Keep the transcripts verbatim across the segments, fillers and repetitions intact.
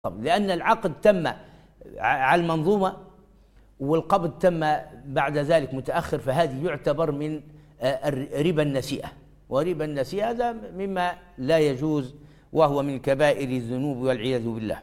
طب لأن العقد تم على المنظومة والقبض تم بعد ذلك متأخر، فهذه يعتبر من ربا النسيئة، وربا النسيئة هذا مما لا يجوز وهو من كبائر الذنوب والعياذ بالله،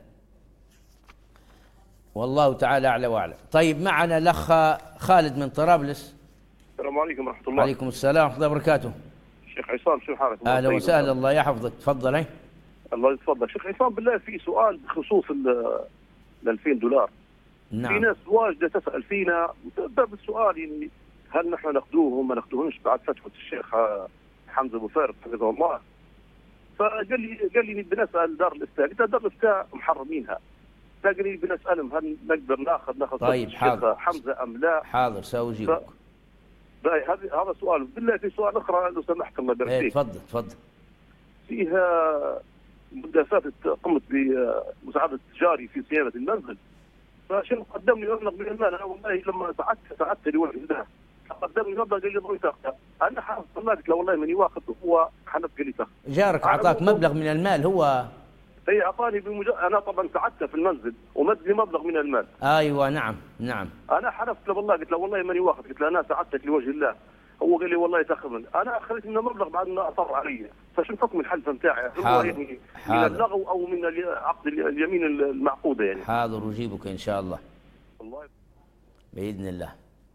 والله تعالى أعلى وأعلم. طيب معنا الأخ خالد من طرابلس. السلام عليكم ورحمة الله. وعليكم السلام ورحمة الله وبركاته. شيخ عصام شو حالك؟ أهلا وسهلا، الله يحفظك، تفضل. اي الله يتفضل. شيخ عصام بالله في سؤال بخصوص ال ألفين دولار. نعم. في ناس واجدة تسأل فينا باب السؤال، يعني هل نحن ناخذوهم ما ناخذوهمش بعد فتوى الشيخ حمزة أبو فارس حفظه الله؟ فقال لي قال لي بنسأل دار الإفتاء، قلت دار الإفتاء محرمينها، فقال لي بنسألهم هل نقدر ناخذ ناخذ طيب حاضر حمزة أم لا؟ حاضر سأجيبك. هذا هذا سؤال. بالله في سؤال اخرى لو سمحت الله يبارك فيك. تفضل تفضل. فيها مدة فاتت قمت بمساعدة جاري في صيانة المنزل، فشنو قدم لي مبلغ من المال، انا والله لما ساعدت ساعدت لوجه الله قدم لي مبلغ قال لي ضروري تاخذه، انا حاسس والله قلت له والله ماني واخذ، هو حنف قال لي تاخذ. جارك اعطاك مبلغ من المال؟ هو هي اعطاني بمجرد انا طبعا ساعدته في المنزل ومد لي مبلغ من المال. ايوه نعم نعم. انا حلفت له والله قلت له والله ماني واخذ، قلت له انا ساعدتك لوجه الله، هو قال لي والله تاخذ منه، انا اخذت منه مبلغ بعد ما اصر علي، فشو حكم الحلف نتاعي؟ هو يعني من اللغو او من عقد اليمين المعقوده يعني؟ حاضر اجيبك ان شاء الله. الله باذن الله.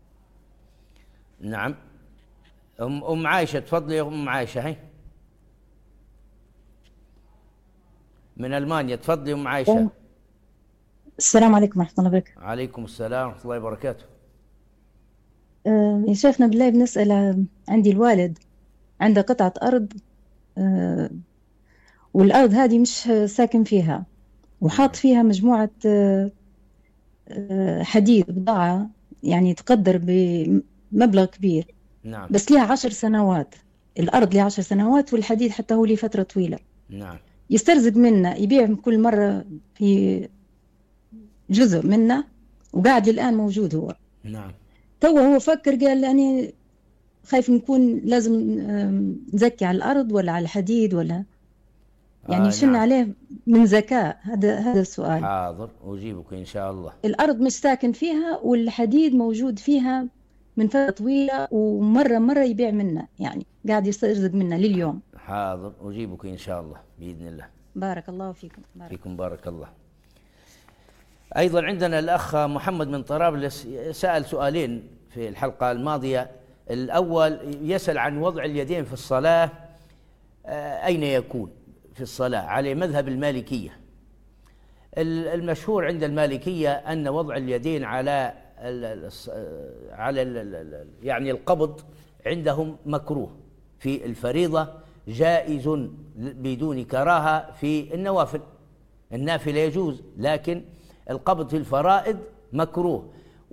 نعم. ام ام عائشه، تفضلي يا ام عائشه. هي من المانيا، تفضلي ام عائشه. السلام عليكم ورحمه الله وبركاته. عليكم السلام ورحمه الله وبركاته. أه يا شيخنا بالله بنسأل، عندي الوالد عنده قطعة أرض، أه والأرض هذه مش ساكن فيها، وحاط فيها مجموعة أه حديد بضاعة يعني تقدر بمبلغ كبير. نعم. بس لها عشر سنوات، الأرض لها عشر سنوات والحديد حتى هو ليه فترة طويلة. نعم. يسترزق منا، يبيع كل مرة في جزء منا، وقاعد الآن موجود هو. نعم. تو هو فكر قال يعني خايف نكون لازم نزكي على الأرض ولا على الحديد ولا يعني آه شن نعم. عليه من زكاة؟ هذا هذا السؤال. حاضر أجيبك إن شاء الله. الأرض مش ساكن فيها والحديد موجود فيها من فترة طويلة، ومرة مرة يبيع منا، يعني قاعد يسترزق منا لليوم. حاضر أجيبك إن شاء الله بإذن الله. بارك الله فيكم. بارك. فيكم بارك الله. أيضا عندنا الأخ محمد من طرابلس سأل سؤالين في الحلقة الماضية. الأول يسأل عن وضع اليدين في الصلاة، أين يكون في الصلاة على مذهب المالكية. المشهور عند المالكية أن وضع اليدين على ال على ال يعني القبض عندهم مكروه في الفريضة، جائز بدون كراهة في النوافل. النافلة يجوز، لكن القبض في الفرائض مكروه.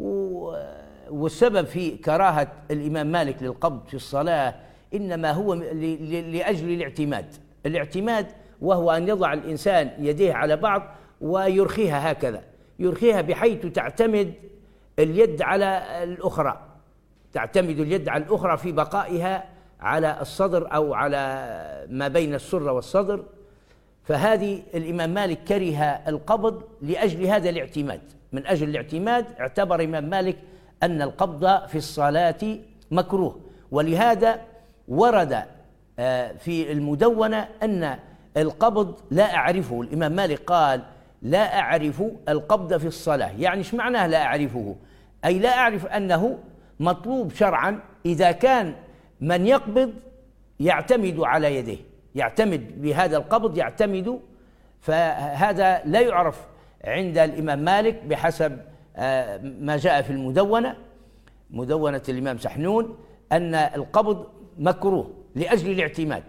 والسبب في كراهة الإمام مالك للقبض في الصلاة إنما هو لأجل الاعتماد. الاعتماد وهو أن يضع الإنسان يديه على بعض ويرخيها هكذا، يرخيها بحيث تعتمد اليد على الأخرى، تعتمد اليد على الأخرى في بقائها على الصدر أو على ما بين السرة والصدر. فهذه الإمام مالك كره القبض لأجل هذا الاعتماد. من أجل الاعتماد اعتبر الإمام مالك أن القبض في الصلاة مكروه، ولهذا ورد في المدونة أن القبض لا أعرفه. الإمام مالك قال لا أعرف القبض في الصلاة، يعني ايش معناه لا أعرفه؟ أي لا أعرف أنه مطلوب شرعا إذا كان من يقبض يعتمد على يديه، يعتمد بهذا القبض، يعتمد، فهذا لا يعرف عند الإمام مالك بحسب ما جاء في المدونة، مدونة الإمام سحنون، أن القبض مكروه لأجل الاعتماد،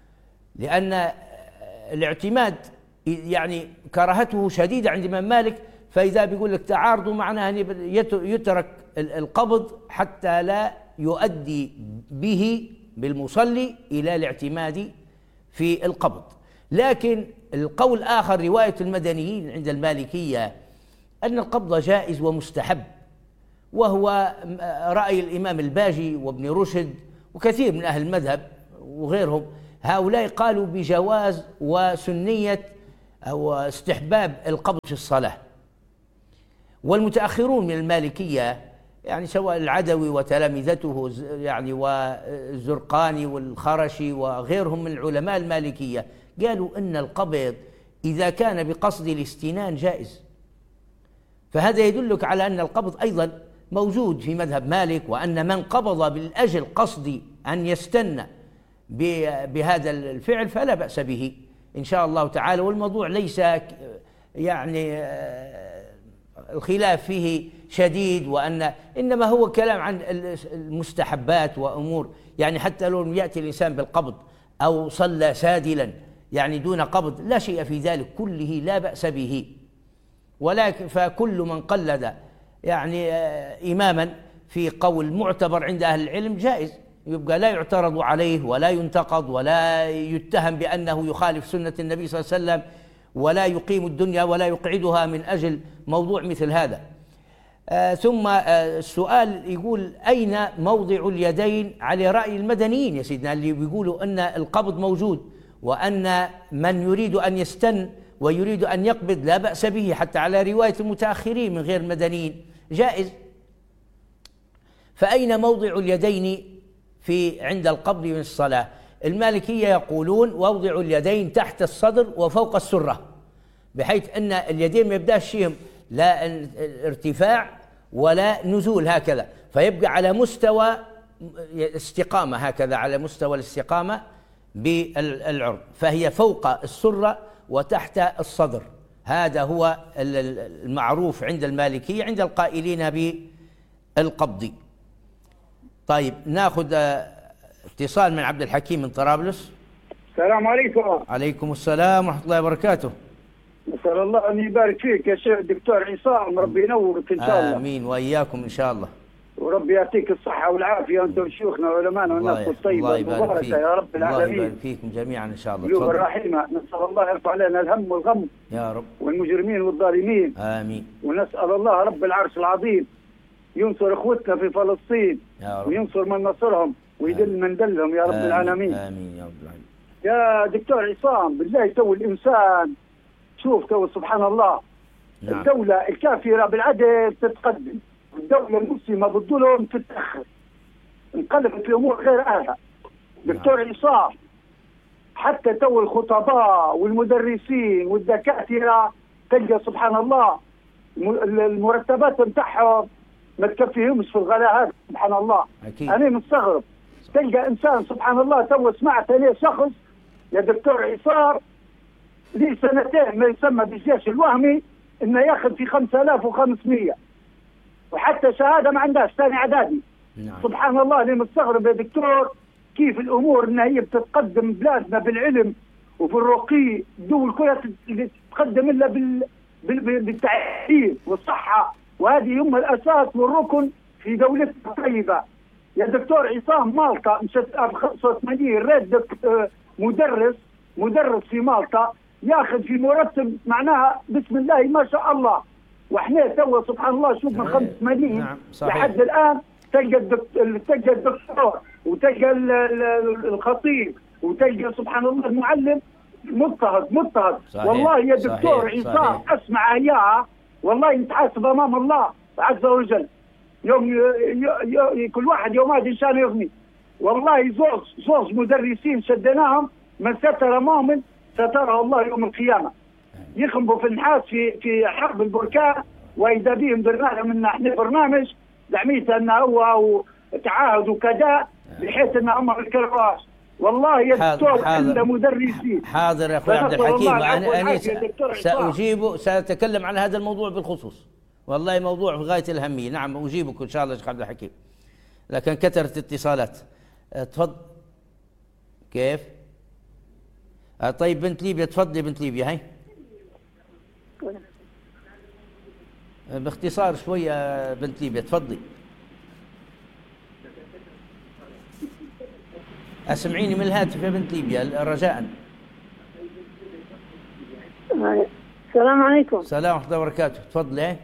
لأن الاعتماد يعني كراهته شديدة عند الإمام مالك. فإذا بيقول لك تعارض معناه أن يترك القبض حتى لا يؤدي به بالمصلي إلى الاعتماد في القبض. لكن القول آخر رواية المدنيين عند المالكية أن القبض جائز ومستحب، وهو رأي الإمام الباجي وابن رشد وكثير من أهل المذهب وغيرهم. هؤلاء قالوا بجواز وسنية أو استحباب القبض في الصلاة. والمتأخرون من المالكية يعني سواء العدوي وتلامذته يعني والزرقاني والخرشي وغيرهم من علماء المالكية قالوا إن القبض إذا كان بقصد الاستنان جائز. فهذا يدلك على أن القبض أيضا موجود في مذهب مالك، وأن من قبض بالأجل قصد أن يستنى بهذا الفعل فلا بأس به إن شاء الله تعالى. والموضوع ليس يعني الخلاف فيه شديد، وأن إنما هو كلام عن المستحبات وأمور، يعني حتى لو يأتي الإنسان بالقبض أو صلى سادلا يعني دون قبض لا شيء في ذلك كله، لا بأس به. ولكن فكل من قلد يعني إماما في قول معتبر عند أهل العلم جائز، يبقى لا يعترض عليه ولا ينتقد ولا يتهم بأنه يخالف سنة النبي صلى الله عليه وسلم، ولا يقيم الدنيا ولا يقعدها من أجل موضوع مثل هذا. آه ثم آه السؤال يقول أين موضع اليدين على رأي المدنيين يا سيدنا، اللي بيقولوا أن القبض موجود، وأن من يريد أن يستن ويريد أن يقبض لا بأس به، حتى على رواية المتأخرين من غير المدنيين جائز. فأين موضع اليدين في عند القبض من الصلاة؟ المالكية يقولون ووضع اليدين تحت الصدر وفوق السرة، بحيث أن اليدين ما يبداش فيهم لا ارتفاع ولا نزول هكذا، فيبقى على مستوى استقامة هكذا، على مستوى الاستقامة بالعرض، فهي فوق السرة وتحت الصدر. هذا هو المعروف عند المالكية عند القائلين بالقبض. طيب ناخذ اتصال من عبد الحكيم من طرابلس. السلام عليكم. عليكم السلام ورحمة الله وبركاته. نسأل الله أن يبارك فيك يا شيخ الدكتور عصام، ربي ينورك إن شاء الله. آمين وإياكم إن شاء الله. وربي يعطيك الصحة والعافية أنتم شيوخنا وعلمانا والناس الطيبة المباركة يا رب العالمين. الله يبارك فيكم جميعا إن شاء الله. قلوب الرحيمة، نسأل الله يرفع علينا الهم والغم يا رب، والمجرمين والظالمين. آمين. ونسأل الله رب العرش العظيم ينصر إخوتنا في فلسطين يا رب، وينصر من نصرهم ويدل من دلهم يا رب آمين. العالمين. آمين يا رب العالمين. يا دكتور عصام بالله تو الإنسان شوف تو سبحان الله. نعم. الدولة الكافرة بالعدل تتقدم، الدولة المسلمة بالظلم تتأخر، انقلبت في أمور غير آلة. دكتور نعم. عصام حتى تو الخطباء والمدرسين والدكاترة تلقى سبحان الله المرتبات نتاعهم ما تكفيهمش في الغلاء هذا سبحان الله. أكيد. أنا مستغرب تلقى إنسان سبحان الله تو سمعت عليه شخص يا دكتور عصام لي سنتين ما يسمى بالجيش الوهمي انه ياخذ في خمسة آلاف وخمسمية وحتى شهاده ما عندهاش ثاني اعدادي. نعم. سبحان الله انا مستغرب يا دكتور كيف الامور ان هي بتتقدم بلادنا بالعلم وفي الرقي، الدول كلها تتقدم الا بال... بال... بالتعليم والصحه، وهذه هم الاساس والركن في دولتنا الطيبه. يا دكتور عصام مالطا مشت خمسة وثمانين ريت مدرس مدرس في مالطا ياخذ في مرتب معناها بسم الله ما شاء الله، واحنا تو سبحان الله شوف من خمسة وثمانين نعم. لحد الان تلقى الدكتور تلقى الدكتور وتلقى الخطيب وتلقى سبحان الله المعلم مضطهد مضطهد. والله يا دكتور عصام اسمع اياها والله نتحاسب امام الله عز وجل يوم ي... ي... كل واحد يوم هذا انسان يغني. والله زوج زوج مدرسين شدناهم من ستر مؤمن ستره الله يوم القيامه، يخنبوا في النحاس في في حرب البركان، واذا بهم درنا لهم احنا برنامج دعميته انه هو تعاهد وكذا بحيث ان هم ما يكرهوش. والله يا دكتور عندنا مدرسين. حاضر يا اخوي عبد الحكيم، انا انا ساجيب ساتكلم عن هذا الموضوع بالخصوص، والله موضوع في غايه الاهميه. نعم اجيبك ان شاء الله يا شيخ عبد الحكيم، لكن كثرت اتصالات. تفضل. كيف؟ آه طيب بنت ليبيا تفضلي بنت ليبيا هاي باختصار شوية. بنت ليبيا تفضلي. أسمعيني من الهاتف يا بنت ليبيا رجاء. السلام عليكم. السلام ورحمة الله وبركاته. تفضلي. هاي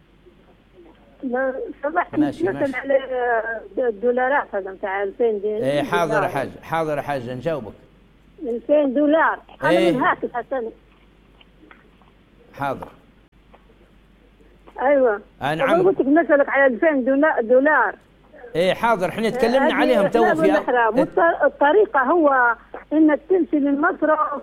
سمحت نسأل على الدولارات هذا نتاع ألفين دينار. ايه حاضر يا حاج، حاضر يا حاج نجاوبك. ألفين دولار انا ايه؟ من هاتف حسن حاضر. ايوه انا عم قلت لك نسالك على ألفين دولار. ايه حاضر، احنا تكلمنا عليهم تو في إيه؟ الطريقه هو انك تمشي للمصرف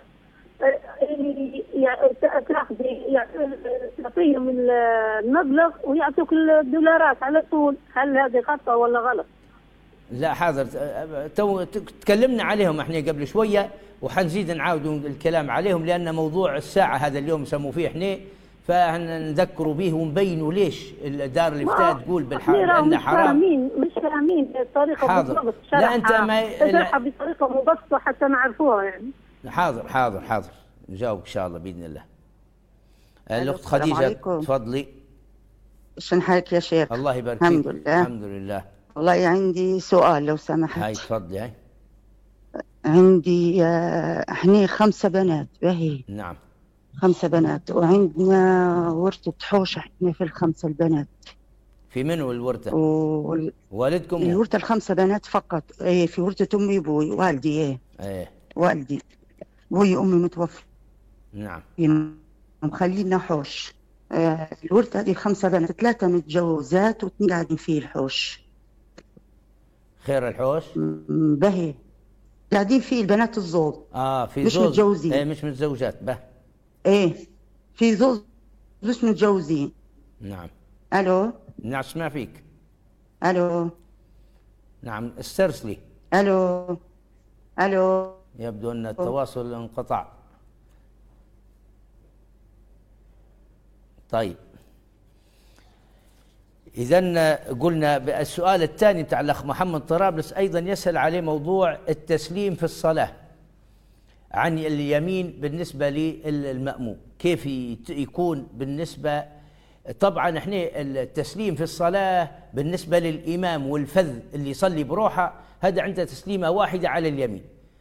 تاخذي تعطيهم المبلغ ويعطوك الدولارات على طول، هل هذه خطأ ولا غلط؟ لا حاضر، تو تكلمنا عليهم احنا قبل شويه وحنزيد نعاودوا الكلام عليهم، لان موضوع الساعه هذا اليوم سموا فيه احنا، فنذكروا به ونبينوا ليش دار الافتاء تقول بالحرام لانه حرام. مش فاهمين مش فاهمين الطريقه بالضبط. لا انت ما تشرحها بطريقه مبسطه حتى نعرفوها يعني. حاضر حاضر حاضر نجاوب ان شاء الله باذن الله. الاخت خديجه تفضلي. شن حالك يا شيخ؟ الله يبارك فيك. الحمد لله. الحمد لله. والله عندي سؤال لو سمحت. هاي تفضلي. هاي عندي احنا خمسه بنات باهي. نعم خمسه بنات، وعندنا ورثه حوش احنا في الخمسه البنات. في منو الورثه؟ وال... والدكم؟ الورثه الخمسه بنات فقط. ايه في ورثه امي وابوي والدي. ايه ايه والدي ابوي امي متوفى. نعم مخلينا حوش. آه الورثه هذه خمسه بنات، ثلاثه متجوزات واثنين قاعدين فيه الحوش. خير الحوش؟ باهي قاعدين فيه البنات الزوج. اه في مش زوج متجوزين. ايه مش متزوجات. به ايه في زوج مش متجوزين. نعم. الو نعم اسمع فيك. الو نعم استرسلي. الو الو يبدو ان التواصل انقطع. طيب إذن قلنا السؤال الثاني بتاع الأخ محمد طرابلس أيضا يسأل عليه موضوع التسليم في الصلاة عن اليمين بالنسبة للمأموم، كيف يكون بالنسبة. طبعا احنا التسليم في الصلاة بالنسبة للإمام والفذ اللي يصلي بروحه هذا عنده تسليمة واحدة على اليمين،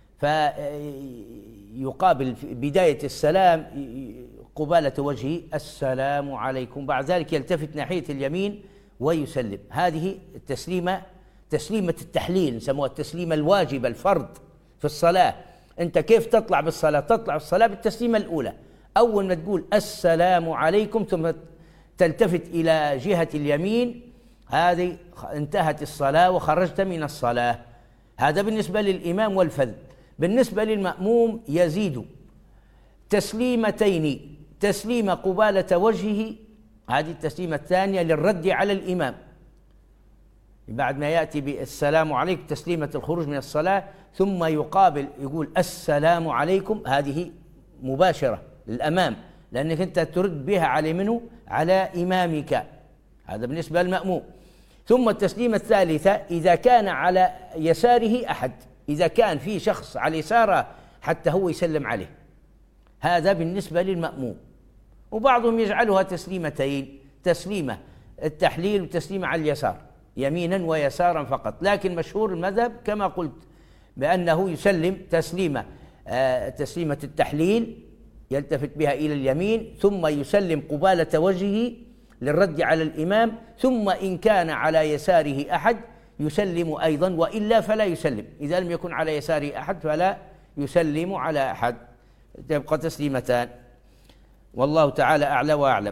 فيقابل بداية السلام قبالة وجهه السلام عليكم، بعد ذلك يلتفت ناحية اليمين ويسلم. هذه التسليمة تسليمة التحليل، نسموها التسليمة الواجبة الفرض في الصلاة. أنت كيف تطلع بالصلاة؟ تطلع بالصلاة بالتسليمة الأولى، أول ما تقول السلام عليكم ثم تلتفت إلى جهة اليمين، هذه انتهت الصلاة وخرجت من الصلاة. هذا بالنسبة للإمام والفذ. بالنسبة للمأموم يزيد تسليمتين، تسليمة قبالة وجهه، هذه التسليمة الثانية للرد على الإمام بعد ما يأتي بالسلام عليكم تسليمة الخروج من الصلاة، ثم يقابل يقول السلام عليكم، هذه مباشرة للأمام لأنك أنت ترد بها على منه؟ على إمامك. هذا بالنسبة للمأموم. ثم التسليمة الثالثة إذا كان على يساره أحد، إذا كان في شخص على يساره حتى هو يسلم عليه، هذا بالنسبة للمأموم. وبعضهم يجعلها تسليمتين، تسليمة التحليل وتسليمة على اليسار، يمينا ويسارا فقط، لكن مشهور المذهب كما قلت بأنه يسلم تسليمة آه تسليمة التحليل يلتفت بها إلى اليمين، ثم يسلم قبالة وجهه للرد على الإمام، ثم إن كان على يساره أحد يسلم أيضا، وإلا فلا يسلم. إذا لم يكن على يساره أحد فلا يسلم على أحد، تبقى تسليمتان، والله تعالى أعلى وأعلم.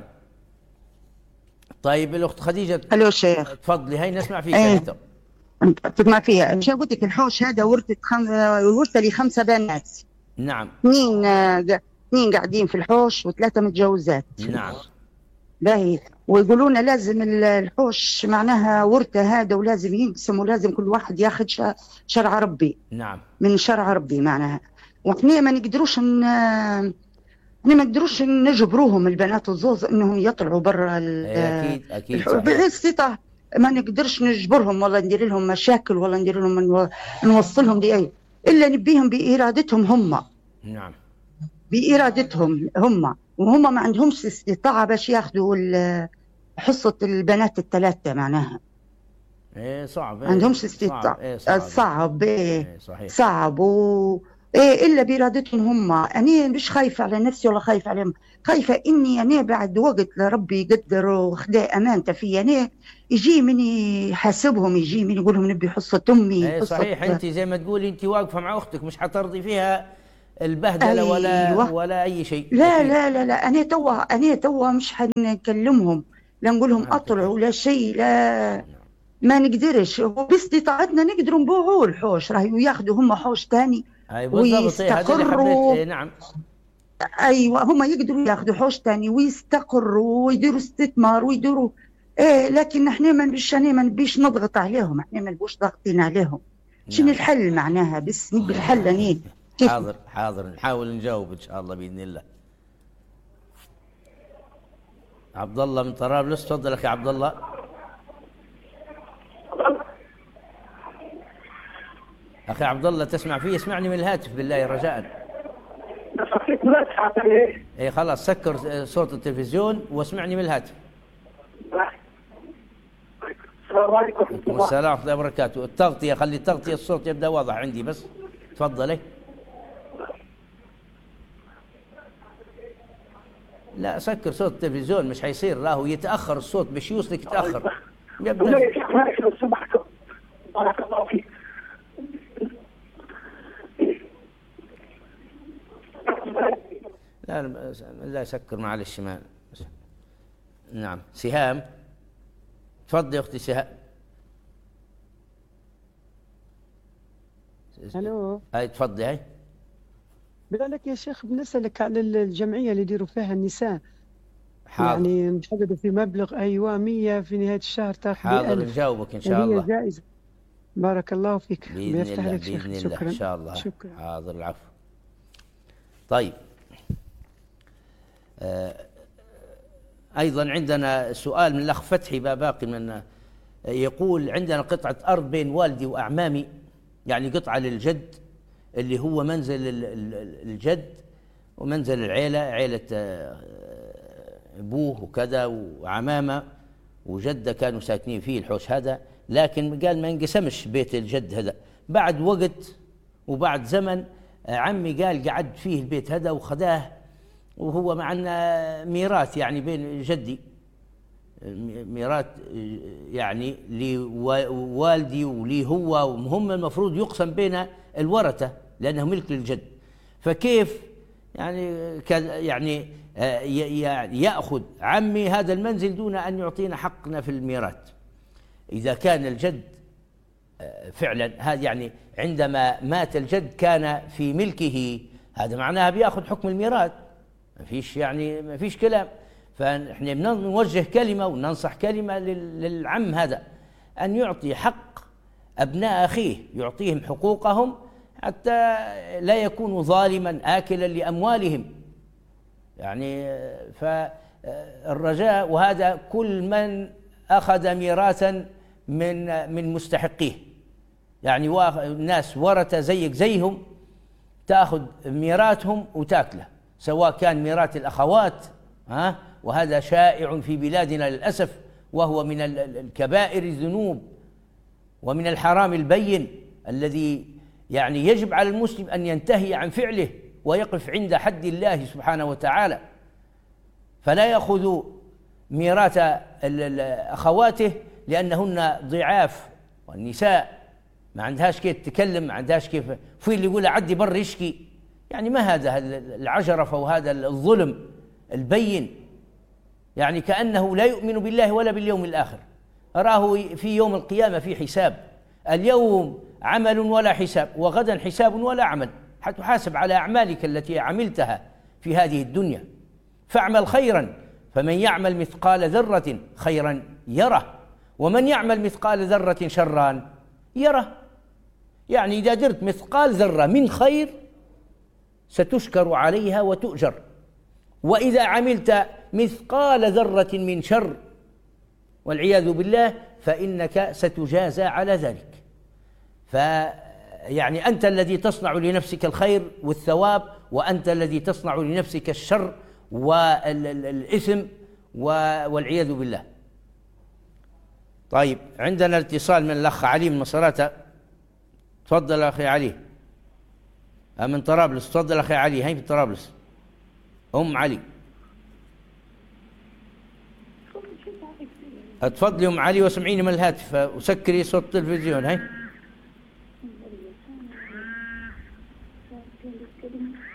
طيب الأخت خديجة. الو شيخ تفضلي. هاي نسمع فيك. ايه تسمع فيها. مش قلت لك الحوش هذا ورثة خم... ورثة لي خمسة بنات. نعم. اثنين اثنين قاعدين في الحوش وثلاثة متجوزات. نعم. باهي. ويقولون لازم الحوش معناها ورثة هذا ولازم ينقسم ولازم كل واحد ياخذ شرع ربي. نعم. من شرع ربي معناها. واحنا ما نقدروش ان احنا ما نقدروش نجبروهم البنات الزوز انهم يطلعوا برا. اكيد اكيد بالاستطاعه ما نقدرش نجبرهم ولا ندير لهم مشاكل ولا ندير لهم نوصلهم لاي، الا نبيهم بارادتهم هم. نعم. بارادتهم هم، وهم ما عندهمش استطاعه باش ياخذوا حصه البنات الثلاثه معناها. ايه صعب. ما عندهمش استطاعه. إيه صعب. صعب. إيه صحيح. صعب و ايه الا بارادتهم هم. انا مش خايفه على نفسي ولا خايفه عليهم، خايفه اني انا بعد وقت ربي يقدر وخدا امانته في انا يجي من يحاسبهم، يجي من يقول لهم نبي حصه امي. ايه صحيح. انت زي ما تقولي انت واقفه مع اختك مش حترضي فيها البهدلة أيوة. ولا ولا أي شيء. لا لا لا لا أنا توا أنا توا مش حنكلمهم، لا نقول لهم آه. أطلعوا ولا شيء، لا ما نقدرش، باستطاعتنا نقدروا نبوعوا الحوش، راهو ياخذوا هم حوش ثاني ويستقروا. إيه نعم ايوه هم يقدروا ياخذوا حوش ثاني ويستقروا ويديروا استثمار ويديروا ايه، لكن احنا ما نبيش انا ما نبيش نضغط عليهم، احنا ما نبوش ضاغطين عليهم. شنو نعم. الحل معناها؟ بس نبي الحل اني حاضر حاضر نحاول نجاوب ان شاء الله باذن الله. عبد الله من طرابلس، تفضل اخي عبد الله. اخي عبد الله تسمع فيه؟ اسمعني من الهاتف بالله رجاء. اي خلاص سكر صوت التلفزيون واسمعني من الهاتف. السلام عليكم. والسلام ورحمة الله وبركاته. التغطية خلي التغطية الصوت يبدأ واضح عندي بس. تفضلي. لا سكر صوت التلفزيون مش حيصير، راهو يتأخر الصوت باش يوصلك يتأخر. يبدأ لو سمحتوا بارك الله فيك. لا لا سكر معلش ما. نعم سهام تفضلي يا اختي سهام. الو هاي تفضلي. هاي بالله لك يا شيخ بنسألك على الجمعية اللي يديروا فيها النساء. حاضر. يعني محددة في مبلغ ايوه مية في نهاية الشهر تاخذ حاضر نجاوبك ان شاء الله. هي جائزة. بارك الله فيك. بإذن الله بإذن الله شكرا. ان شاء الله. شكرا. حاضر العفو. طيب آه أيضا عندنا سؤال من الأخ فتحي باقي من يقول عندنا قطعة أرض بين والدي وأعمامي، يعني قطعة للجد اللي هو منزل الجد ومنزل العيلة، عيلة أبوه وكذا وعمامة وجدة كانوا ساكنين فيه الحوش هذا، لكن قال ما انقسمش بيت الجد هذا. بعد وقت وبعد زمن عمي قال قعد فيه البيت هذا وخذاه، وهو معنا ميراث يعني بين جدي، ميراث يعني لوالدي ولي هو، وهم المفروض يقسم بين الورثة لأنه ملك للجد. فكيف يعني يعني يأخذ عمي هذا المنزل دون أن يعطينا حقنا في الميراث؟ إذا كان الجد فعلا هذا يعني عندما مات الجد كان في ملكه، هذا معناها بياخذ حكم الميراث، ما فيش يعني ما فيش كلام. فاحنا بنوجه كلمة وننصح كلمة للعم هذا أن يعطي حق أبناء أخيه، يعطيهم حقوقهم حتى لا يكونوا ظالما آكلا لأموالهم. يعني فالرجاء، وهذا كل من أخذ ميراثا من من مستحقيه، يعني ناس ورثة زيك زيهم تأخذ ميراثهم وتاكله، سواء كان ميراث الأخوات ها، وهذا شائع في بلادنا للأسف، وهو من الكبائر الذنوب ومن الحرام البين الذي يعني يجب على المسلم أن ينتهي عن فعله ويقف عند حد الله سبحانه وتعالى. فلا يأخذ ميراث أخواته لأنهن ضعاف، والنساء ما عندهاش كيف تتكلم، ما عندهاش كيف، في اللي يقول عدي بر يشكي، يعني ما هذا العجرفة وهذا الظلم البين، يعني كأنه لا يؤمن بالله ولا باليوم الآخر. أراه في يوم القيامة في حساب، اليوم عمل ولا حساب، وغدا حساب ولا عمل، حتحاسب على أعمالك التي عملتها في هذه الدنيا. فاعمل خيرا، فمن يعمل مثقال ذرة خيرا يره، ومن يعمل مثقال ذرة شرا يره. يعني إذا درت مثقال ذرة من خير ستشكر عليها وتؤجر، وإذا عملت مثقال ذرة من شر والعياذ بالله فإنك ستجازى على ذلك. فيعني أنت الذي تصنع لنفسك الخير والثواب، وأنت الذي تصنع لنفسك الشر والإثم والعياذ بالله. طيب عندنا اتصال من الأخ علي من مصراتة. تفضل أخي علي من طرابلس. تفضل أخي علي. هاي في طرابلس أم علي. تفضلي أم علي وسمعيني من الهاتف وسكري صوت التلفزيون. هاي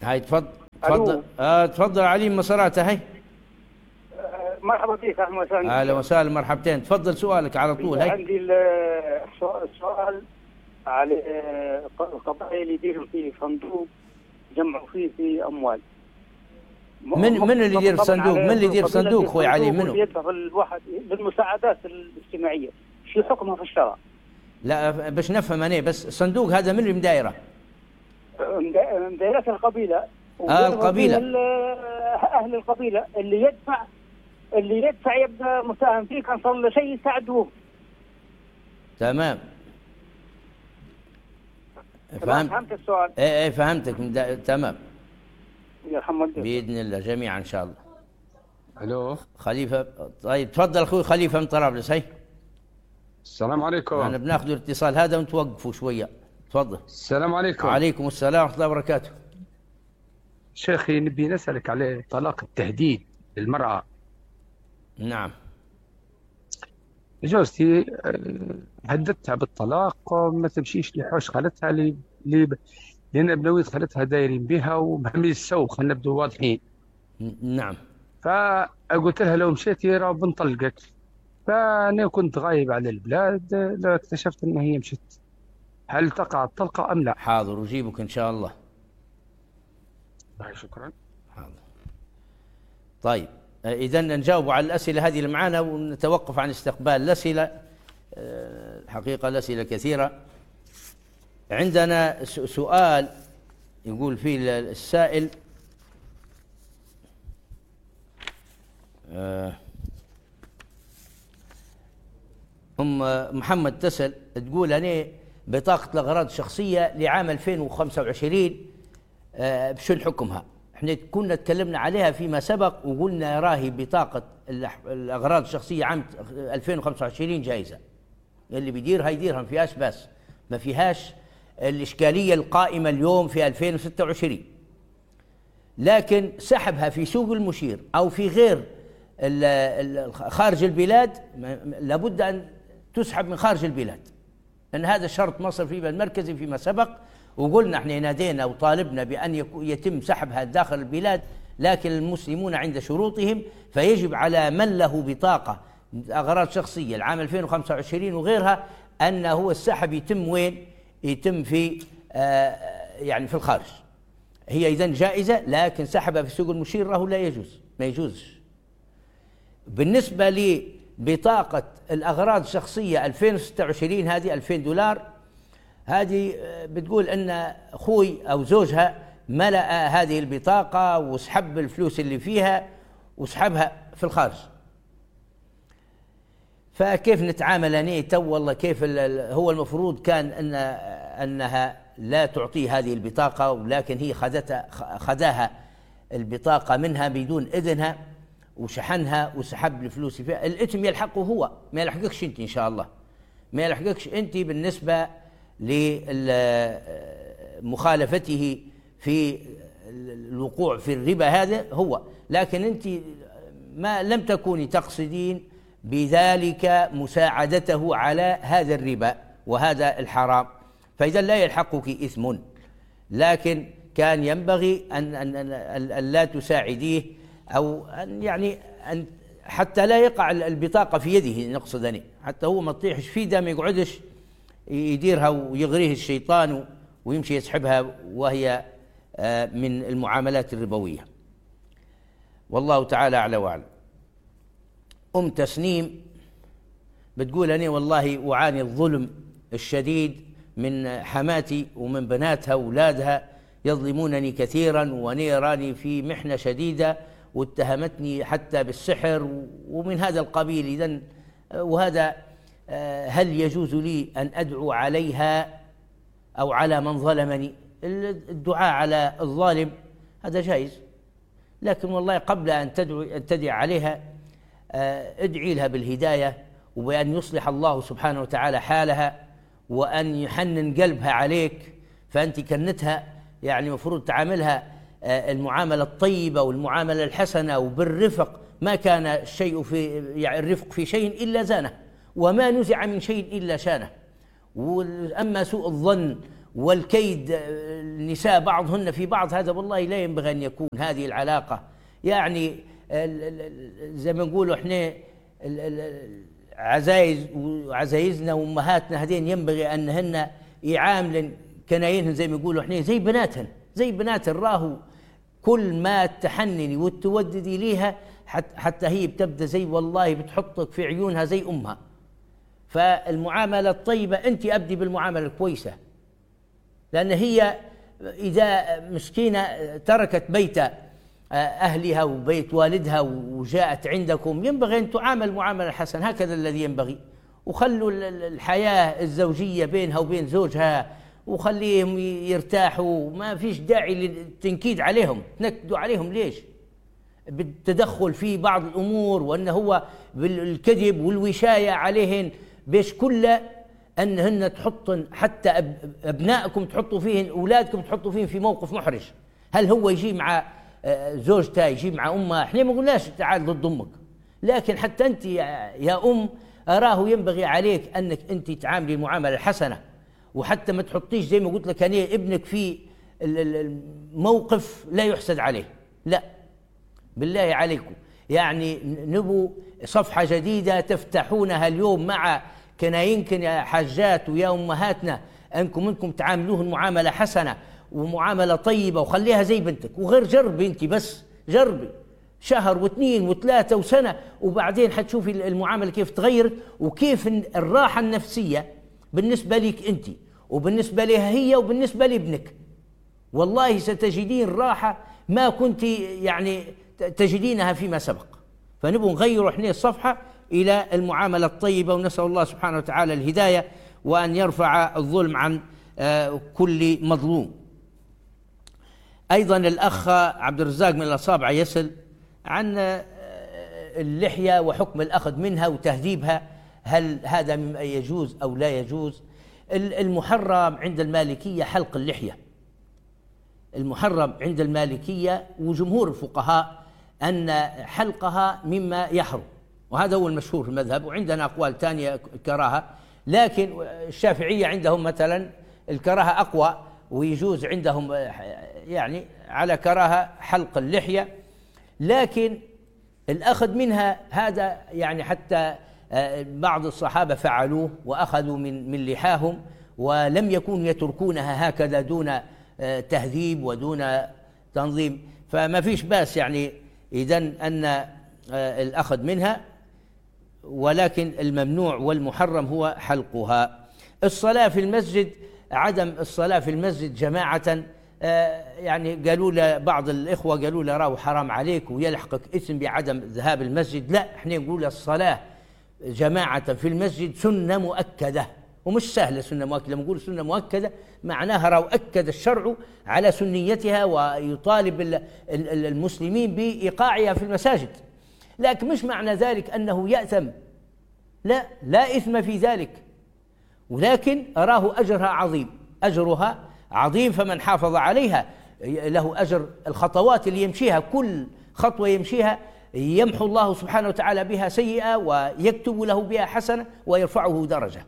هاي تفضل تفضل آه تفضل علي مساراته. هاي مرحبا بك، اهلا وسهلا. اهلا وسهلا، مرحبتين. تفضل سؤالك على طول. هاي عندي السؤال على القضايا اللي يديروا فيه صندوق جمعوا فيه في اموال. من من اللي يدير صندوق؟ من اللي يدير صندوق خوي علي؟ منو؟ يدفع الواحد بالمساعدات الاجتماعيه، شو حكمها في الشرع؟ لا باش نفهم انا بس، الصندوق هذا من اللي مدايره؟ مدايرة القبيله. اه القبيله، اهل القبيله اللي يدفع اللي يدفع يبقى مساهم فيه، كان صار له شيء يساعدوه. تمام فهمت فهمت السؤال. ايه ايه فهمتك. تمام يرحم والديك باذن الله جميعا ان شاء الله. الو خليفه. طيب تفضل اخوي خليفه من طرابلس. هي السلام عليكم. انا بناخذ الاتصال هذا ونتوقفوا شويه. تفضل. السلام عليكم. وعليكم السلام ورحمه الله وبركاته. شيخي نبي نسالك على طلاق التهديد للمراه. نعم. زوجتي هددتها بالطلاق وما تمشيش لحوش خالتها لي لي لان ابنويت خالتها دايرين بها ومهمين السوق، خلينا نبدو واضحين. نعم. فقلت لها لو مشيتي راه بنطلقك. فانا كنت غايب على البلاد، لا اكتشفت ان هي مشت. هل تقع الطلقه ام لا؟ حاضر اجيبك ان شاء الله. شكرا. حاضر. طيب إذا نجاوب على الأسئلة هذه اللي معانا ونتوقف عن استقبال الأسئلة. الحقيقة الأسئلة كثيرة. عندنا سؤال يقول فيه السائل أم محمد تسأل تقول أنا بطاقة الأغراض الشخصية لعام ألفين وخمسة وعشرين بشن حكمها؟ احنا كنا تكلمنا عليها فيما سبق وقلنا راهي بطاقة الأغراض الشخصية عام ألفين وخمسة وعشرين جائزة، اللي بيديرها يديرها ما فيهاش بس، ما فيهاش الإشكالية القائمة اليوم في ألفين وستة وعشرين. لكن سحبها في سوق المشير أو في غير خارج البلاد لابد أن تسحب من خارج البلاد، لأن هذا شرط مصرفي المركزي فيما سبق، وقلنا احنا نادينا وطالبنا بأن يتم سحبها داخل البلاد، لكن المسلمون عند شروطهم، فيجب على من له بطاقة أغراض شخصية العام ألفين وخمسة وعشرين وغيرها أن هو السحب يتم وين؟ يتم في آه يعني في الخارج. هي إذن جائزة، لكن سحبها في سوق المشير راهو لا يجوز، ما يجوزش. بالنسبة لبطاقة الأغراض الشخصية ألفين وستة وعشرين هذه ألفين دولار، هذه بتقول أن أخوي أو زوجها ملأ هذه البطاقة وسحب الفلوس اللي فيها وسحبها في الخارج. فكيف نتعامل أنا تو؟ والله كيف هو المفروض كان أن أنها لا تعطي هذه البطاقة، ولكن هي خذتها خذاها البطاقة منها بدون إذنها وشحنها وسحب الفلوس فيها. الإثم يلحقه هو، ما يلحقكش أنت إن شاء الله، ما يلحقكش أنت بالنسبة لمخالفته في الوقوع في الربا، هذا هو. لكن أنت ما لم تكوني تقصدين بذلك مساعدته على هذا الربا وهذا الحرام، فإذا لا يلحقك إثم، لكن كان ينبغي أن, أن, أن, أن لا تساعديه، أو أن يعني أن حتى لا يقع البطاقة في يده، نقصد أنا حتى هو ما تطيحش فيه، ده ما يقعدش يديرها ويغريه الشيطان ويمشي يسحبها وهي من المعاملات الربوية. والله تعالى أعلى وأعلم. أم تسنيم بتقول أنا والله أعاني الظلم الشديد من حماتي ومن بناتها وأولادها، يظلمونني كثيرا وأنا راني في محنة شديدة، واتهمتني حتى بالسحر ومن هذا القبيل. إذن وهذا هل يجوز لي أن أدعو عليها أو على من ظلمني؟ الدعاء على الظالم هذا جائز، لكن والله قبل أن تدعو أن تدعي عليها ادعي لها بالهداية وبأن يصلح الله سبحانه وتعالى حالها وأن يحنن قلبها عليك. فأنت كنتها يعني مفروض تعاملها المعاملة الطيبة والمعاملة الحسنة وبالرفق، ما كان الشيء في يعني الرفق في شيء إلا زانه، وما نزع من شيء إلا شانه. وأما سوء الظن والكيد النساء بعضهن في بعض، هذا والله لا ينبغي أن يكون هذه العلاقة. يعني زي ما نقولوا احنا عزايز وعزايزنا وامهاتنا هذين ينبغي انهن يعاملن كناينهن زي ما يقولوا احنا زي بناتهن، زي بناتهن. راهو كل ما تحنني وتوددي ليها حتى هي بتبدا زي والله بتحطك في عيونها زي امها. فالمعامله الطيبه، انت ابدي بالمعامله الكويسه، لان هي اذا مسكينه تركت بيت أهلها وبيت والدها وجاءت عندكم ينبغي أن تعامل معاملة حسنة، هكذا الذي ينبغي. وخلوا الحياة الزوجية بينها وبين زوجها وخليهم يرتاحوا، ما فيش داعي للتنكيد عليهم، تنكدوا عليهم ليش؟ بالتدخل في بعض الأمور، وأنه هو بالكذب والوشاية عليهن باش كل أنهن تحطن حتى أبنائكم تحطوا فيهن، أولادكم تحطوا فيهن في موقف محرج. هل هو يجي مع زوجته يجيب مع امها؟ احنا ما قلناش تعال ضد امك، لكن حتى انت يا ام اراه ينبغي عليك انك انت تعاملي معامله حسنه، وحتى ما تحطيش زي ما قلت لك انا ابنك في الموقف لا يحسد عليه. لا بالله عليكم، يعني نبو صفحه جديده تفتحونها اليوم مع كناينكن يا حاجات ويا امهاتنا، انكم انكم تعاملوهن معامله حسنه ومعاملة طيبة، وخليها زي بنتك. وغير جربي انت، بس جربي شهر واثنين وثلاثة وسنة، وبعدين حتشوفي المعاملة كيف تغير، وكيف الراحة النفسية بالنسبة لك انت وبالنسبة لها هي وبالنسبة لابنك. والله ستجدين راحة ما كنت يعني تجدينها فيما سبق. فنبغى نغير احنا الصفحة إلى المعاملة الطيبة، ونسأل الله سبحانه وتعالى الهداية وأن يرفع الظلم عن كل مظلوم. أيضا الأخ عبد الرزاق من الأصابع يسأل عن اللحية وحكم الأخذ منها وتهذيبها، هل هذا مما يجوز أو لا يجوز؟ المحرم عند المالكية حلق اللحية، المحرم عند المالكية وجمهور الفقهاء أن حلقها مما يحرم، وهذا هو المشهور في المذهب. وعندنا أقوال ثانية كراهة، لكن الشافعية عندهم مثلا الكراهة أقوى، ويجوز عندهم يعني على كراهة حلق اللحية. لكن الأخذ منها هذا يعني حتى بعض الصحابة فعلوه وأخذوا من من لحاهم، ولم يكونوا يتركونها هكذا دون تهذيب ودون تنظيم، فما فيش باس يعني إذن أن الأخذ منها، ولكن الممنوع والمحرم هو حلقها. الصلاة في المسجد، عدم الصلاة في المسجد جماعة، يعني قالوا له بعض الإخوة قالوا له راهو حرام عليك ويلحقك إثم بعدم ذهاب المسجد. لا، احنا نقول الصلاة جماعة في المسجد سنة مؤكدة، ومش سهلة سنة مؤكدة. لما نقول سنة مؤكدة معناها راهو أكد الشرع على سنيتها ويطالب المسلمين بإيقاعها في المساجد، لكن مش معنى ذلك أنه يأثم، لا لا إثم في ذلك، ولكن أراه أجرها عظيم، أجرها عظيم، فمن حافظ عليها له أجر الخطوات اللي يمشيها، كل خطوة يمشيها يمحو الله سبحانه وتعالى بها سيئة ويكتب له بها حسنة ويرفعه درجة.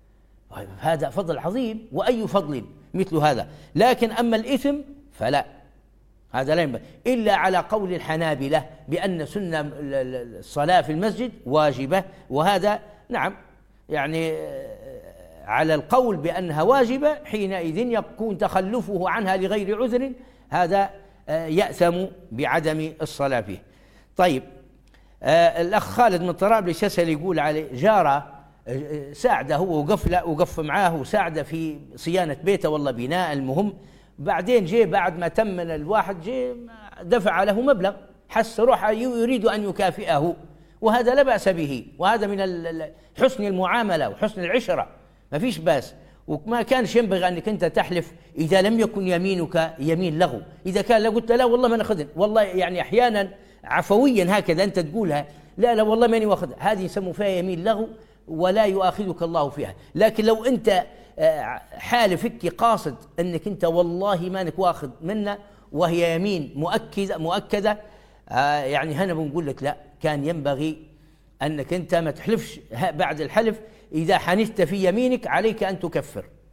هذا فضل عظيم، وأي فضل مثل هذا. لكن أما الإثم فلا، هذا لا ينبغي إلا على قول الحنابلة بأن سنة الصلاة في المسجد واجبة، وهذا نعم يعني على القول بأنها واجبة حينئذ يكون تخلفه عنها لغير عذر، هذا يأثم بعدم الصلاة فيه. طيب، الأخ خالد من طرابلس يسأل يقول عليه جاره ساعده هو وقف له وقف معاه وساعده في صيانة بيته والله بناء، المهم بعدين جاء بعد ما تم من الواحد جاء دفع له مبلغ، حس روحه يريد أن يكافئه، وهذا لا بأس به، وهذا من حسن المعاملة وحسن العشرة، ما فيش باس. وما كانش ينبغي أنك أنت تحلف إذا لم يكن يمينك يمين لغو. إذا كان لا قلت لا والله ما ناخذ، والله يعني أحيانا عفويا هكذا أنت تقولها، لا لا والله ماني واخذ، هذه يسموا فيها يمين لغو ولا يؤاخذك الله فيها. لكن لو أنت حالفك قاصد أنك أنت والله مانك واخذ منا وهي يمين مؤكدة مؤكدة، يعني هنا بنقول لك لا، كان ينبغي أنك أنت ما تحلفش بعد الحلف، إذا حنثت في يمينك عليك أن تكفر،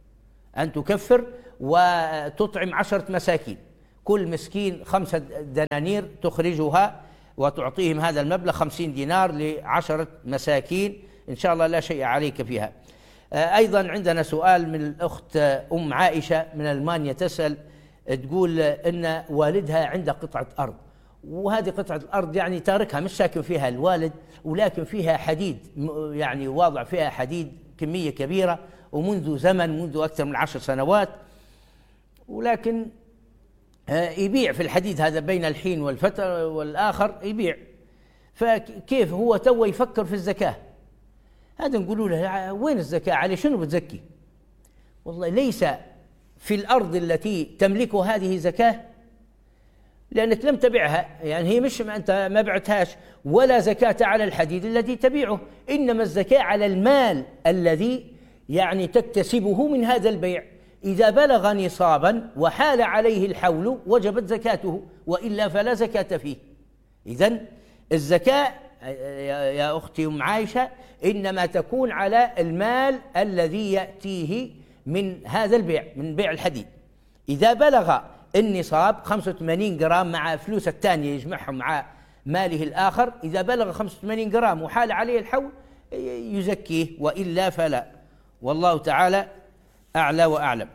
أن تكفر وتطعم عشرة مساكين، كل مسكين خمسة دنانير تخرجها وتعطيهم هذا المبلغ خمسين دينار لعشرة مساكين، إن شاء الله لا شيء عليك فيها. أيضا عندنا سؤال من الأخت أم عائشة من ألمانيا تسأل، تقول إن والدها عنده قطعة أرض، وهذه قطعة الأرض يعني تاركها مش ساكن فيها الوالد، ولكن فيها حديد، يعني واضع فيها حديد كمية كبيرة ومنذ زمن، منذ أكثر من عشر سنوات، ولكن يبيع في الحديد هذا بين الحين والفترة والآخر يبيع. فكيف هو تو يفكر في الزكاة؟ هذا نقولوا له وين الزكاة؟ على شنو بتزكي؟ والله ليس في الأرض التي تملك هذه زكاة، لأنك لم تبعها، يعني هي مش ما أنت ما بعتهاش، ولا زكاة على الحديد الذي تبيعه، إنما الزكاة على المال الذي يعني تكتسبه من هذا البيع. إذا بلغ نصابا وحال عليه الحول وجبت زكاته، وإلا فلا زكاة فيه. إذن الزكاة يا أختي أم عائشة إنما تكون على المال الذي يأتيه من هذا البيع، من بيع الحديد. إذا بلغ النصاب خمسة وثمانين جرام مع فلوس الثانية يجمعهم مع ماله الآخر، إذا بلغ خمسة وثمانين جرام وحال عليه الحول يزكيه، وإلا فلا. والله تعالى أعلى وأعلم.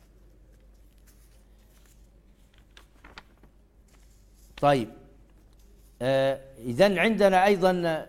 طيب آه إذن عندنا أيضا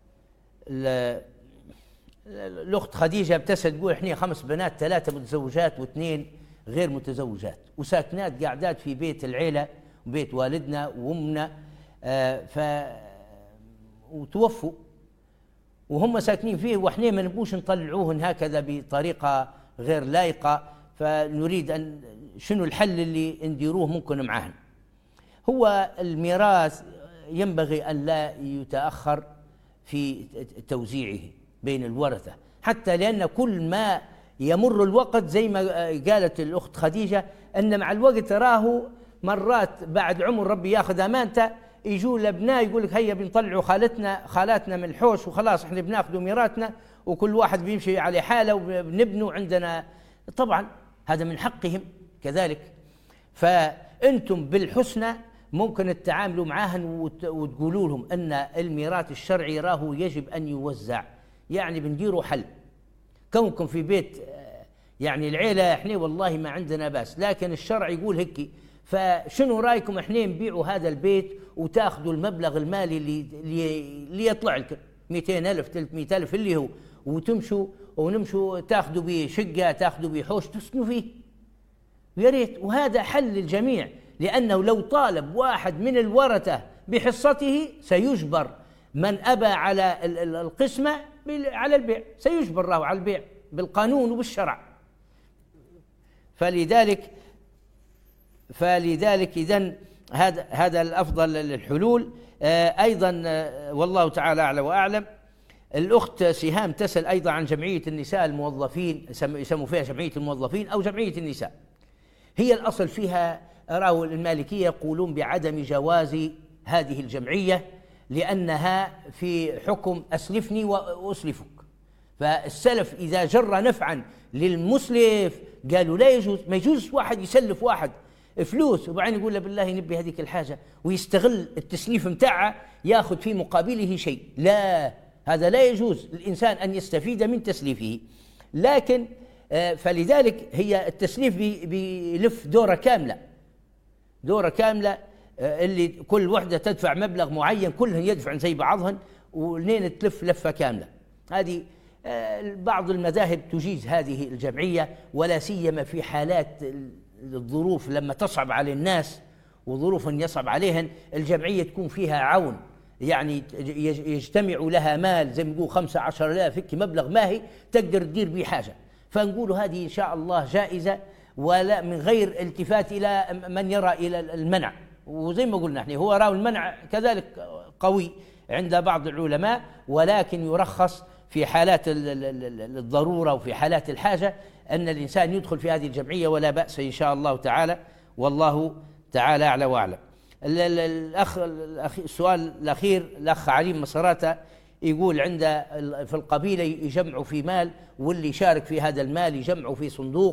الأخت خديجة بتسأل تقول إحنا خمس بنات، ثلاثة متزوجات واثنين غير متزوجات، وساكنات قاعدات في بيت العيلة وبيت والدنا وأمنا، آه ف وتوفوا وهم ساكنين فيه، وإحنا ما نبوش نطلعوهن هكذا بطريقة غير لائقة، فنريد أن شنو الحل اللي نديروه ممكن معهن؟ هو الميراث ينبغي أن لا يتأخر في توزيعه بين الورثة، حتى لأن كل ما يمر الوقت زي ما قالت الأخت خديجة أن مع الوقت راه مرات بعد عمر ربي ياخذ أمانته يجوا الأبناء يقول لك هيا بنطلعوا خالتنا خالاتنا من الحوش وخلاص احنا بناخذوا ميراثنا وكل واحد بيمشي على حاله وبنبنوا عندنا. طبعا هذا من حقهم كذلك، فأنتم بالحسنى ممكن تتعاملوا معاهن وتقولوا لهم أن الميراث الشرعي راه يجب أن يوزع، يعني بنديروا حل. كونكم في بيت يعني العيلة احنا والله ما عندنا باس، لكن الشرع يقول هيك، فشنو رايكم احنا نبيعوا هذا البيت وتاخذوا المبلغ المالي اللي اللي يطلع لكم مئتين ألف ثلاثمئة ألف اللي هو، وتمشوا ونمشوا تاخذوا به شقة تاخذوا به حوش تسكنوا فيه، يا ريت. وهذا حل للجميع، لأنه لو طالب واحد من الورثة بحصته سيجبر من أبى على القسمة على البيع، سيجبر له على البيع بالقانون وبالشرع. فلذلك فلذلك إذن هذا هذا الأفضل للحلول. أيضا والله تعالى أعلى وأعلم. الأخت سهام تسأل أيضا عن جمعية النساء الموظفين، يسموا فيها جمعية الموظفين أو جمعية النساء. هي الأصل فيها رأوا المالكية يقولون بعدم جواز هذه الجمعية، لأنها في حكم أسلفني وأسلفك، فالسلف إذا جر نفعا للمسلف قالوا لا يجوز. ما يجوز واحد يسلف واحد فلوس وبعدين يقول له بالله نبي هذيك الحاجة ويستغل التسليف متاعه ياخذ في مقابله شيء، لا، هذا لا يجوز الإنسان أن يستفيد من تسليفه. لكن فلذلك هي التسليف بيلف دورة كاملة، دورة كاملة اللي كل وحدة تدفع مبلغ معين، كلهن يدفعن زي بعضهن ولين تلف لفة كاملة. هذه بعض المذاهب تجيز هذه الجمعية، ولا سيما في حالات الظروف لما تصعب على الناس وظروف يصعب عليهن، الجمعية تكون فيها عون، يعني يجتمع لها مال زي ما نقول خمسة عشر آلاف هيك مبلغ ماهي تقدر تدير به حاجة، فنقول هذه إن شاء الله جائزة، ولا من غير التفات إلى من يرى إلى المنع. وزي ما قلنا احنا هو راو المنع كذلك قوي عند بعض العلماء، ولكن يرخص في حالات الضرورة وفي حالات الحاجة أن الإنسان يدخل في هذه الجمعية ولا بأس إن شاء الله تعالى، والله تعالى أعلى وأعلم. الأخ السؤال الأخير الأخ عليم مصراته يقول عند في القبيلة يجمعوا في مال، واللي يشارك في هذا المال يجمعوا في صندوق،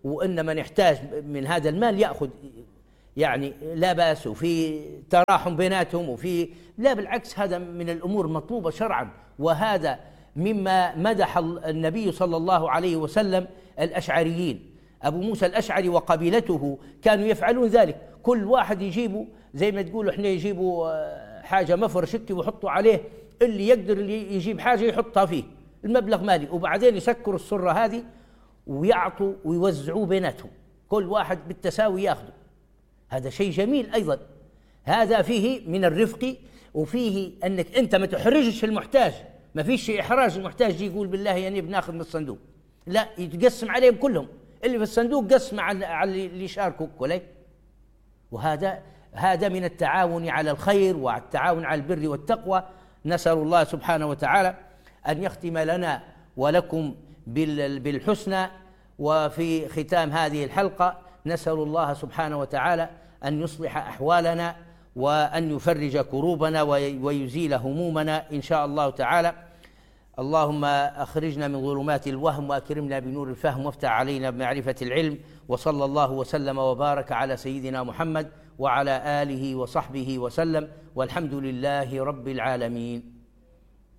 وإن من يحتاج من هذا المال يأخذ، يعني لا بأس، وفي تراحم بيناتهم، وفي لا بالعكس، هذا من الأمور المطلوبة شرعا. وهذا مما مدح النبي صلى الله عليه وسلم الأشعريين. أبو موسى الأشعري وقبيلته كانوا يفعلون ذلك، كل واحد يجيبوا زي ما تقولوا احنا يجيبوا حاجة مفرشتي ويحطوا عليه، اللي يقدر اللي يجيب حاجة يحطها فيه المبلغ مالي، وبعدين يسكروا السرة هذه ويعطوا ويوزعوه بيناتهم، كل واحد بالتساوي ياخذه. هذا شيء جميل أيضا، هذا فيه من الرفق، وفيه أنك أنت ما تحرجش المحتاج، ما فيش إحراج المحتاج يقول بالله يعني بناخذ من الصندوق، لا، يتقسم عليهم كلهم، اللي في الصندوق قسم على اللي شاركوا كله. وهذا هذا من التعاون على الخير والتعاون على البر والتقوى. نسأل الله سبحانه وتعالى أن يختم لنا ولكم بالحسنى. وفي ختام هذه الحلقة نسأل الله سبحانه وتعالى أن يصلح أحوالنا وأن يفرج كروبنا ويزيل همومنا إن شاء الله تعالى. اللهم أخرجنا من ظلمات الوهم وأكرمنا بنور الفهم وافتح علينا بمعرفة العلم. وصلى الله وسلم وبارك على سيدنا محمد وعلى آله وصحبه وسلم، والحمد لله رب العالمين.